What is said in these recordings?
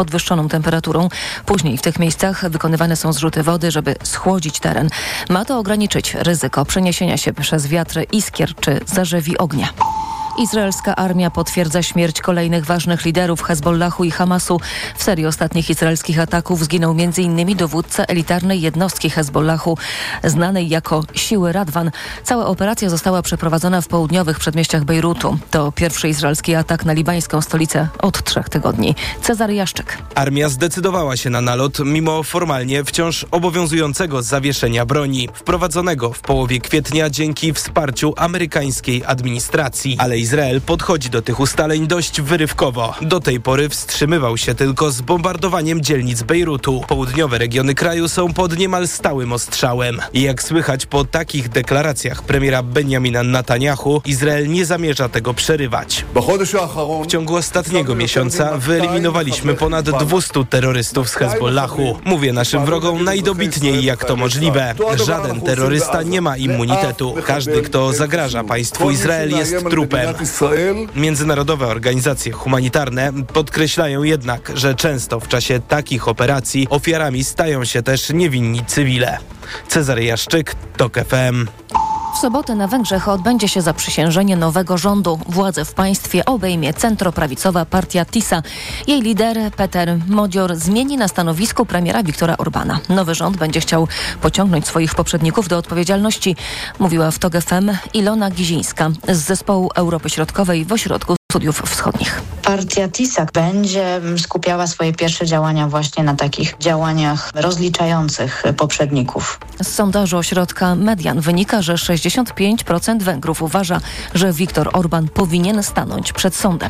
podwyższoną temperaturą. Później w tych miejscach wykonywane są zrzuty wody, żeby schłodzić teren. Ma to ograniczyć ryzyko przeniesienia się przez wiatry iskier czy zarzewi ognia. Izraelska armia potwierdza śmierć kolejnych ważnych liderów Hezbollahu i Hamasu. W serii ostatnich izraelskich ataków zginął m.in. dowódca elitarnej jednostki Hezbollahu, znanej jako Siły Radwan. Cała operacja została przeprowadzona w południowych przedmieściach Bejrutu. To pierwszy izraelski atak na libańską stolicę od 3 tygodni. Cezary Jaszczyk. Armia zdecydowała się na nalot, mimo formalnie wciąż obowiązującego zawieszenia broni, wprowadzonego w połowie kwietnia dzięki wsparciu amerykańskiej administracji. Ale Izrael podchodzi do tych ustaleń dość wyrywkowo. Do tej pory wstrzymywał się tylko z bombardowaniem dzielnic Bejrutu. Południowe regiony kraju są pod niemal stałym ostrzałem. I jak słychać po takich deklaracjach premiera Benjamina Netanyahu, Izrael nie zamierza tego przerywać. W ciągu ostatniego miesiąca wyeliminowaliśmy ponad 200 terrorystów z Hezbollahu. Mówię naszym wrogom najdobitniej jak to możliwe. Żaden terrorysta nie ma immunitetu. Każdy, kto zagraża państwu Izrael, jest trupem. Międzynarodowe organizacje humanitarne podkreślają jednak, że często w czasie takich operacji ofiarami stają się też niewinni cywile. Cezary Jaszczyk, TOK FM. W sobotę na Węgrzech odbędzie się zaprzysiężenie nowego rządu. Władzę w państwie obejmie centroprawicowa partia TISA. Jej lider Peter Modzior zmieni na stanowisku premiera Viktora Orbana. Nowy rząd będzie chciał pociągnąć swoich poprzedników do odpowiedzialności, mówiła w TOK FM Ilona Gizińska z Zespołu Europy Środkowej w Ośrodku Studiów Wschodnich. Partia TISA będzie skupiała swoje pierwsze działania właśnie na takich działaniach rozliczających poprzedników. Z sondażu ośrodka Median wynika, że 65% Węgrów uważa, że Viktor Orban powinien stanąć przed sądem.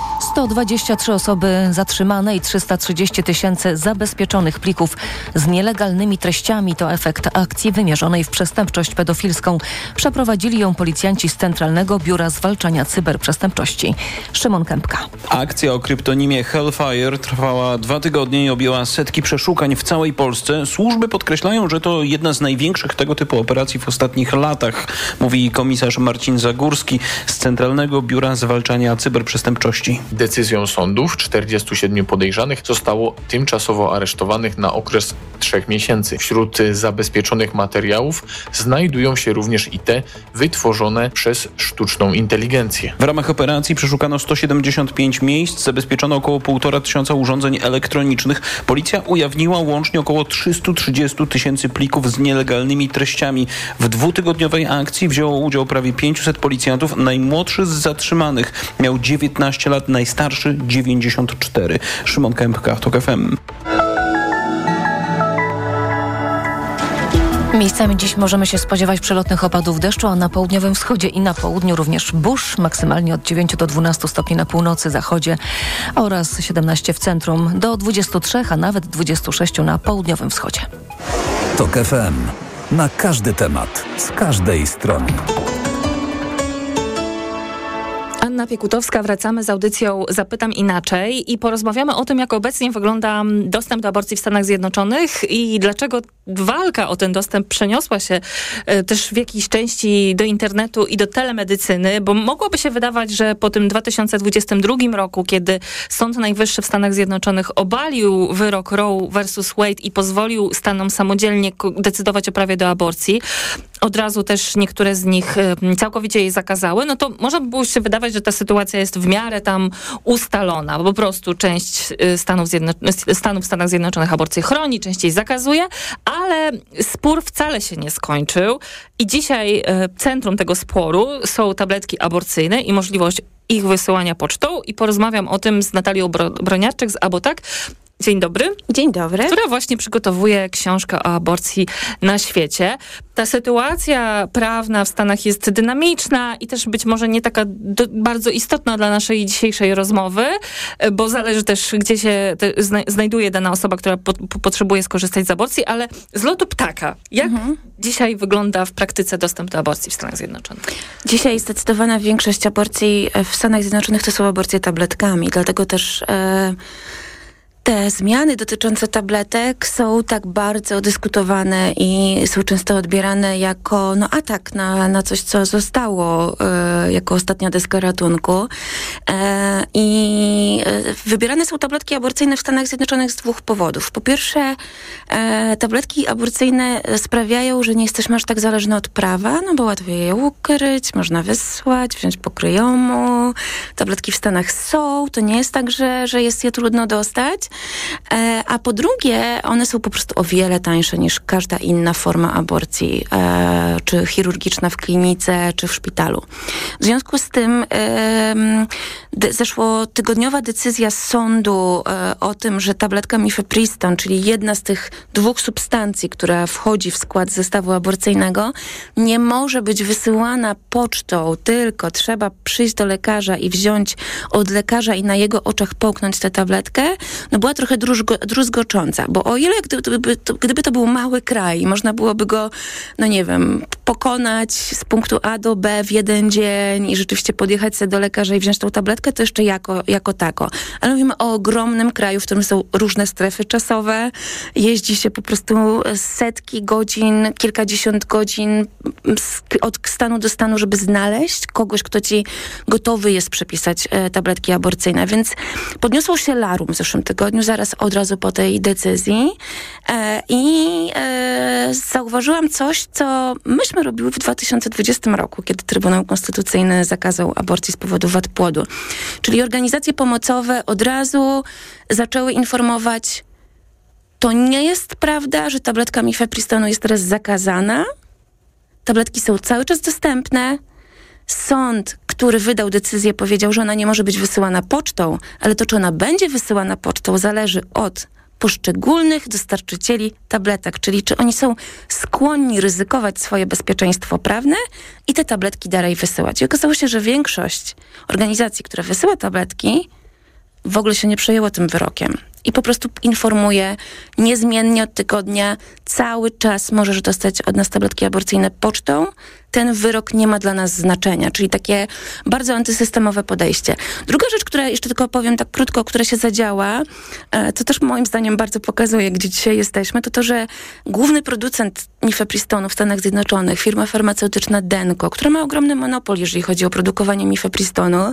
123 osoby zatrzymane i 330 000 zabezpieczonych plików z nielegalnymi treściami to efekt akcji wymierzonej w przestępczość pedofilską. Przeprowadzili ją policjanci z Centralnego Biura Zwalczania Cyberprzestępczości. Szymon Kępka. Akcja o kryptonimie Hellfire trwała 2 tygodnie i objęła setki przeszukań w całej Polsce. Służby podkreślają, że to jedna z największych tego typu operacji w ostatnich latach, mówi komisarz Marcin Zagórski z Centralnego Biura Zwalczania Cyberprzestępczości. Decyzją sądów 47 podejrzanych zostało tymczasowo aresztowanych na okres 3 miesięcy. Wśród zabezpieczonych materiałów znajdują się również i te wytworzone przez sztuczną inteligencję. W ramach operacji przeszukano 175 miejsc, zabezpieczono około 1500 urządzeń elektronicznych. Policja ujawniła łącznie około 330 000 plików z nielegalnymi treściami. W 2-tygodniowej akcji wzięło udział prawie 500 policjantów. Najmłodszy z zatrzymanych miał 19 lat, najstarszy 94. Szymon Kępka, TOK FM. Miejscami dziś możemy się spodziewać przelotnych opadów deszczu, a na południowym wschodzie i na południu również burz, maksymalnie od 9 do 12 stopni na północy, zachodzie oraz 17 w centrum, do 23, a nawet 26 na południowym wschodzie. TOK FM. Na każdy temat, z każdej strony. Anna Piekutowska, wracamy z audycją Zapytam Inaczej i porozmawiamy o tym, jak obecnie wygląda dostęp do aborcji w Stanach Zjednoczonych i dlaczego walka o ten dostęp przeniosła się też w jakiejś części do internetu i do telemedycyny, bo mogłoby się wydawać, że po tym 2022 roku, kiedy Sąd Najwyższy w Stanach Zjednoczonych obalił wyrok Roe versus Wade i pozwolił stanom samodzielnie decydować o prawie do aborcji, od razu też niektóre z nich całkowicie jej zakazały, no to można by było się wydawać, że ta sytuacja jest w miarę tam ustalona, bo po prostu część stanów w Stanach Zjednoczonych aborcję chroni, część jej zakazuje, ale spór wcale się nie skończył i dzisiaj centrum tego sporu są tabletki aborcyjne i możliwość ich wysyłania pocztą i porozmawiam o tym z Natalią Broniarczyk z Abotak. Dzień dobry. Dzień dobry. Która właśnie przygotowuje książkę o aborcji na świecie. Ta sytuacja prawna w Stanach jest dynamiczna i też być może nie taka bardzo istotna dla naszej dzisiejszej rozmowy, bo zależy też, gdzie się znajduje dana osoba, która potrzebuje skorzystać z aborcji, ale z lotu ptaka. Jak dzisiaj wygląda w praktyce dostęp do aborcji w Stanach Zjednoczonych? Dzisiaj zdecydowana większość aborcji w Stanach Zjednoczonych to są aborcje tabletkami, dlatego też Te zmiany dotyczące tabletek są tak bardzo dyskutowane i są często odbierane jako atak na coś, co zostało jako ostatnia deska ratunku. I wybierane są tabletki aborcyjne w Stanach Zjednoczonych z 2 powodów. Po pierwsze, tabletki aborcyjne sprawiają, że nie jesteśmy aż tak zależni od prawa, bo łatwiej je ukryć, można wysłać, wziąć pokryjomu. Tabletki w Stanach są, to nie jest tak, że jest je trudno dostać. A po drugie, one są po prostu o wiele tańsze niż każda inna forma aborcji, czy chirurgiczna w klinice, czy w szpitalu. W związku z tym zeszłotygodniowa decyzja sądu o tym, że tabletka mifepriston, czyli jedna z tych 2 substancji, która wchodzi w skład zestawu aborcyjnego, nie może być wysyłana pocztą, tylko trzeba przyjść do lekarza i wziąć od lekarza i na jego oczach połknąć tę tabletkę, była trochę druzgocząca, bo o ile gdyby to był mały kraj i można byłoby go, pokonać z punktu A do B w jeden dzień i rzeczywiście podjechać sobie do lekarza i wziąć tą tabletkę, to jeszcze jako tako. Ale mówimy o ogromnym kraju, w którym są różne strefy czasowe, jeździ się po prostu setki godzin, kilkadziesiąt godzin od stanu do stanu, żeby znaleźć kogoś, kto ci gotowy jest przepisać tabletki aborcyjne. Więc podniosło się larum w zeszłym tygodniu, zaraz od razu po tej decyzji i zauważyłam coś, co myśmy robiły w 2020 roku, kiedy Trybunał Konstytucyjny zakazał aborcji z powodu wad płodu. Czyli organizacje pomocowe od razu zaczęły informować, to nie jest prawda, że tabletka mifepristonu jest teraz zakazana. Tabletki są cały czas dostępne. Sąd, który wydał decyzję, powiedział, że ona nie może być wysyłana pocztą, ale to, czy ona będzie wysyłana pocztą, zależy od poszczególnych dostarczycieli tabletek, czyli czy oni są skłonni ryzykować swoje bezpieczeństwo prawne i te tabletki dalej wysyłać. I okazało się, że większość organizacji, które wysyła tabletki, w ogóle się nie przejęło tym wyrokiem. I po prostu informuje niezmiennie od tygodnia, cały czas możesz dostać od nas tabletki aborcyjne pocztą, ten wyrok nie ma dla nas znaczenia, czyli takie bardzo antysystemowe podejście. Druga rzecz, która jeszcze tylko powiem tak krótko, która się zadziała, to też moim zdaniem bardzo pokazuje, gdzie dzisiaj jesteśmy, to, że główny producent mifepristonu w Stanach Zjednoczonych, firma farmaceutyczna Denko, która ma ogromny monopol, jeżeli chodzi o produkowanie mifepristonu,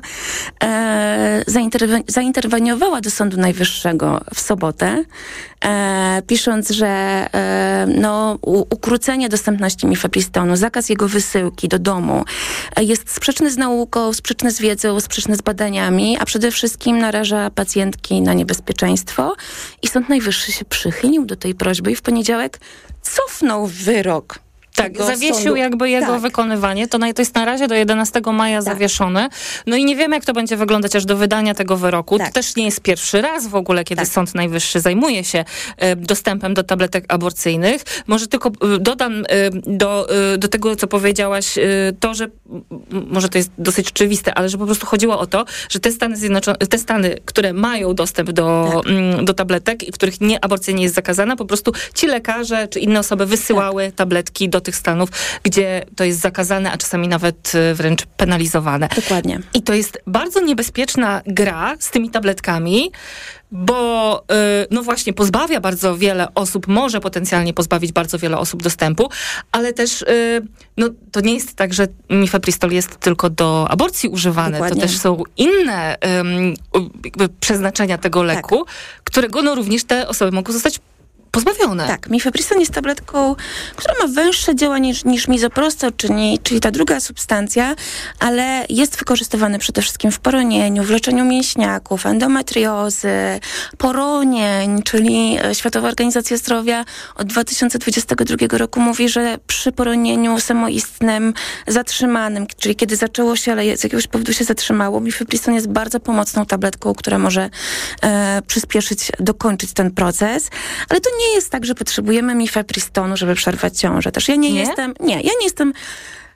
zainterweniowała do Sądu Najwyższego w sobotę, pisząc, że ukrócenie dostępności mifepristonu, zakaz jego wysyłki do domu jest sprzeczny z nauką, sprzeczny z wiedzą, sprzeczny z badaniami, a przede wszystkim naraża pacjentki na niebezpieczeństwo. I Sąd Najwyższy się przychylił do tej prośby i w poniedziałek cofnął wyrok. Tak, zawiesił jakby jego wykonywanie. To jest na razie do 11 maja zawieszone. No i nie wiemy, jak to będzie wyglądać aż do wydania tego wyroku. To też nie jest pierwszy raz w ogóle, kiedy Sąd Najwyższy zajmuje się dostępem do tabletek aborcyjnych. Może tylko dodam do tego, co powiedziałaś, to, że może to jest dosyć oczywiste, ale że po prostu chodziło o to, że te Stany, które mają dostęp do tabletek i w których aborcja nie jest zakazana, po prostu ci lekarze czy inne osoby wysyłały tabletki do tych stanów, gdzie to jest zakazane, a czasami nawet wręcz penalizowane. Dokładnie. I to jest bardzo niebezpieczna gra z tymi tabletkami, bo właśnie pozbawia bardzo wiele osób, może potencjalnie pozbawić bardzo wiele osób dostępu, ale też to nie jest tak, że mifepristol jest tylko do aborcji używany. Dokładnie. To też są inne przeznaczenia tego leku, którego również te osoby mogą zostać pozbawione. Tak, mifepriston jest tabletką, która ma węższe działanie niż misoprostol, czyli ta druga substancja, ale jest wykorzystywany przede wszystkim w poronieniu, w leczeniu mięśniaków, endometriozy, poronień, czyli Światowa Organizacja Zdrowia od 2022 roku mówi, że przy poronieniu samoistnym, zatrzymanym, czyli kiedy zaczęło się, ale z jakiegoś powodu się zatrzymało, mifepriston jest bardzo pomocną tabletką, która może przyspieszyć, dokończyć ten proces, ale to nie jest tak, że potrzebujemy mifepristonu, żeby przerwać ciążę. Też ja nie jestem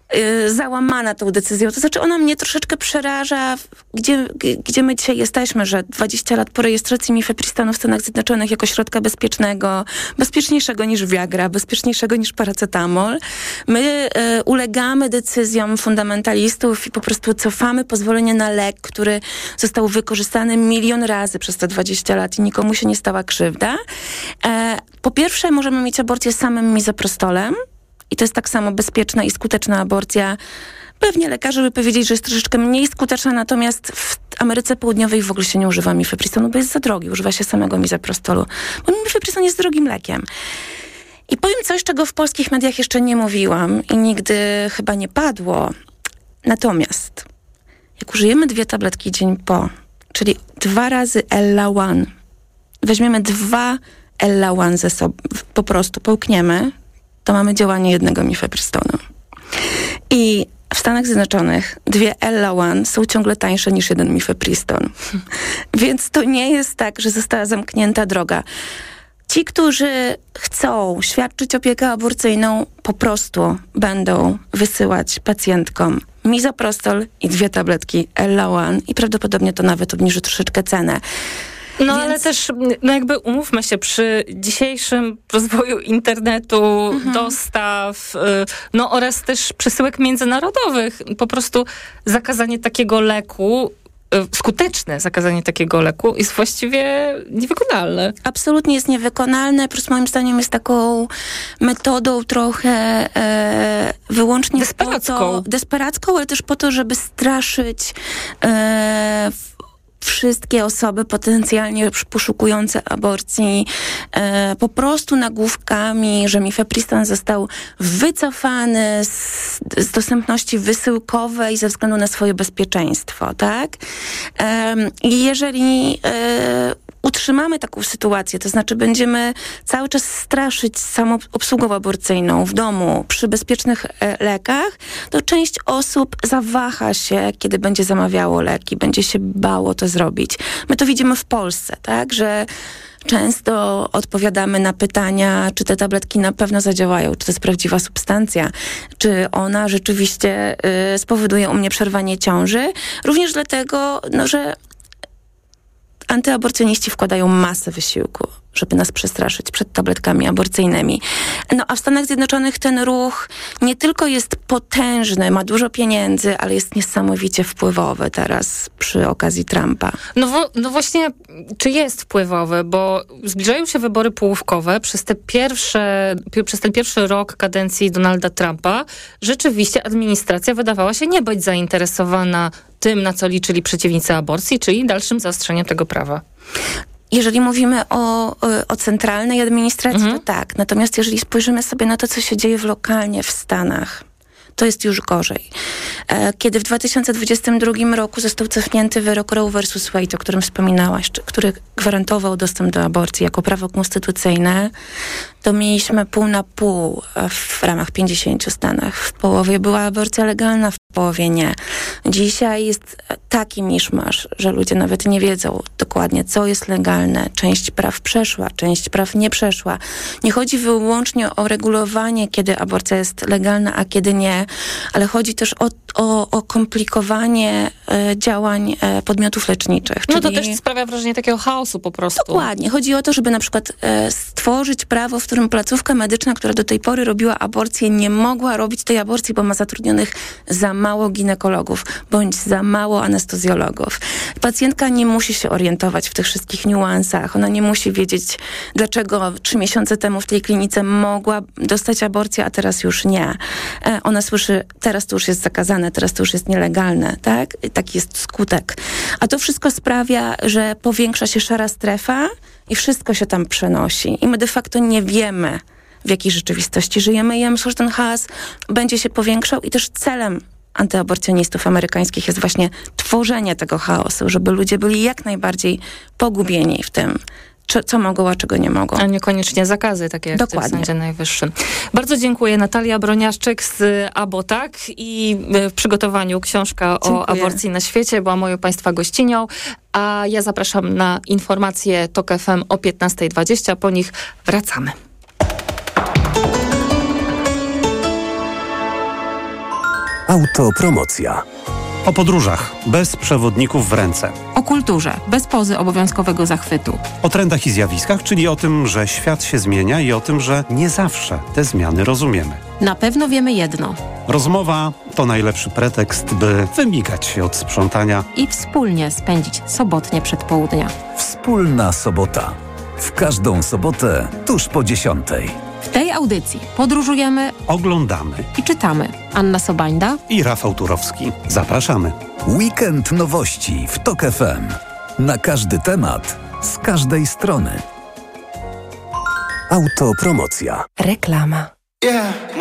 załamana tą decyzją. To znaczy ona mnie troszeczkę przeraża, gdzie my dzisiaj jesteśmy, że 20 lat po rejestracji mifepristanu w Stanach Zjednoczonych jako środka bezpiecznego, bezpieczniejszego niż Viagra, bezpieczniejszego niż paracetamol, my ulegamy decyzjom fundamentalistów i po prostu cofamy pozwolenie na lek, który został wykorzystany 1 milion razy przez te 20 lat i nikomu się nie stała krzywda. Po pierwsze, możemy mieć aborcję samym misoprostolem i to jest tak samo bezpieczna i skuteczna aborcja. Pewnie lekarze by powiedzieli, że jest troszeczkę mniej skuteczna, natomiast w Ameryce Południowej w ogóle się nie używa mifepristanu, bo jest za drogi. Używa się samego misoprostolu, bo mifepristan jest drogim lekiem. I powiem coś, czego w polskich mediach jeszcze nie mówiłam i nigdy chyba nie padło. Natomiast jak użyjemy 2 tabletki dzień po, czyli 2 razy Ella-1, weźmiemy 2 Ella-1 ze sobą, po prostu połkniemy, to mamy działanie jednego mifepristanu. I w Stanach Zjednoczonych 2 Ella-1 są ciągle tańsze niż 1 mifepristan. Więc to nie jest tak, że została zamknięta droga. Ci, którzy chcą świadczyć opiekę aborcyjną, po prostu będą wysyłać pacjentkom misoprostol i 2 tabletki Ella-1 i prawdopodobnie to nawet obniży troszeczkę cenę. No ale też, jakby umówmy się, przy dzisiejszym rozwoju internetu, dostaw, oraz też przesyłek międzynarodowych, po prostu zakazanie takiego leku, skuteczne zakazanie takiego leku jest właściwie niewykonalne. Absolutnie jest niewykonalne, plus moim zdaniem jest taką metodą trochę wyłącznie desperacką, ale też po to, żeby straszyć wszystkie osoby potencjalnie poszukujące aborcji po prostu nagłówkami, że mifepristan został wycofany z dostępności wysyłkowej ze względu na swoje bezpieczeństwo, tak? I jeżeli utrzymamy taką sytuację, to znaczy będziemy cały czas straszyć samą obsługą aborcyjną w domu przy bezpiecznych lekach, to część osób zawaha się, kiedy będzie zamawiało leki, będzie się bało to zrobić. My to widzimy w Polsce, tak, że często odpowiadamy na pytania, czy te tabletki na pewno zadziałają, czy to jest prawdziwa substancja, czy ona rzeczywiście spowoduje u mnie przerwanie ciąży. Również dlatego, że antyaborcjoniści wkładają masę wysiłku, żeby nas przestraszyć przed tabletkami aborcyjnymi. A w Stanach Zjednoczonych ten ruch nie tylko jest potężny, ma dużo pieniędzy, ale jest niesamowicie wpływowy teraz przy okazji Trumpa. No właśnie, czy jest wpływowy? Bo zbliżają się wybory połówkowe. Przez ten pierwszy rok kadencji Donalda Trumpa rzeczywiście administracja wydawała się nie być zainteresowana tym, na co liczyli przeciwnicy aborcji, czyli dalszym zaostrzeniem tego prawa. Jeżeli mówimy o centralnej administracji, to tak. Natomiast jeżeli spojrzymy sobie na to, co się dzieje lokalnie w Stanach, to jest już gorzej. Kiedy w 2022 roku został cofnięty wyrok Roe vs. Wade, o którym wspominałaś, który gwarantował dostęp do aborcji jako prawo konstytucyjne, to mieliśmy pół na pół w ramach 50 stanach. W połowie była aborcja legalna, w połowie nie. Dzisiaj jest taki miszmasz, że ludzie nawet nie wiedzą dokładnie, co jest legalne. Część praw przeszła, część praw nie przeszła. Nie chodzi wyłącznie o regulowanie, kiedy aborcja jest legalna, a kiedy nie, ale chodzi też o komplikowanie działań podmiotów leczniczych. No to też sprawia wrażenie takiego chaosu po prostu. Dokładnie. Chodzi o to, żeby na przykład stworzyć prawo, w którym placówka medyczna, która do tej pory robiła aborcję, nie mogła robić tej aborcji, bo ma zatrudnionych za mało ginekologów, bądź za mało anestezjologów. Pacjentka nie musi się orientować w tych wszystkich niuansach. Ona nie musi wiedzieć, dlaczego 3 miesiące temu w tej klinice mogła dostać aborcję, a teraz już nie. Ona słyszy, teraz to już jest zakazane, teraz to już jest nielegalne, tak? Taki jest skutek. A to wszystko sprawia, że powiększa się szara strefa i wszystko się tam przenosi. I my de facto nie wiemy, w jakiej rzeczywistości żyjemy. I ja myślę, że ten chaos będzie się powiększał i też celem antyaborcjonistów amerykańskich jest właśnie tworzenie tego chaosu, żeby ludzie byli jak najbardziej pogubieni w tym, co mogą, a czego nie mogą. A niekoniecznie zakazy, takie jak w Sądzie Najwyższym. Bardzo dziękuję. Natalia Broniaszczyk z Abotak i w przygotowaniu książka o aborcji na świecie była moją Państwa gościnią, a ja zapraszam na informacje TOK FM o 15:20. Po nich wracamy. Autopromocja. O podróżach bez przewodników w ręce. O kulturze bez pozy obowiązkowego zachwytu. O trendach i zjawiskach, czyli o tym, że świat się zmienia i o tym, że nie zawsze te zmiany rozumiemy. Na pewno wiemy jedno. Rozmowa to najlepszy pretekst, by wymigać się od sprzątania I wspólnie spędzić sobotnie przedpołudnia. Wspólna sobota. W każdą sobotę tuż po 10:00. W tej audycji podróżujemy, oglądamy i czytamy. Anna Sobańda i Rafał Turowski. Zapraszamy. Weekend nowości w TOK FM. Na każdy temat, z każdej strony. Autopromocja. reklama.